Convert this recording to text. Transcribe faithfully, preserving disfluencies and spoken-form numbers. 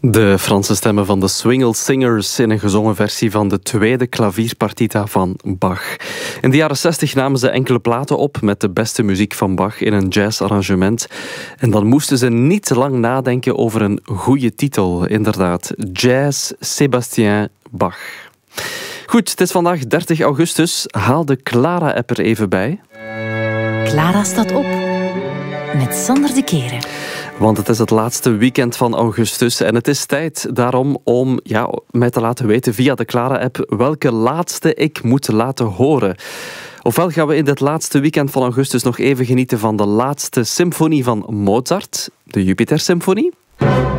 De Franse stemmen van de Swingle Singers in een gezongen versie van de tweede klavierpartita van Bach. In de jaren zestig namen ze enkele platen op met de beste muziek van Bach in een jazzarrangement. En dan moesten ze niet te lang nadenken over een goede titel. Inderdaad, Jazz Sébastien Bach. Goed, het is vandaag dertig augustus. Haal de Clara-app er even bij. Clara staat op met Sander de Keren. Want het is het laatste weekend van augustus en het is tijd daarom om ja, mij te laten weten via de Clara-app welke laatste ik moet laten horen. Ofwel gaan we in dit laatste weekend van augustus nog even genieten van de laatste symfonie van Mozart, de Jupiter-symfonie.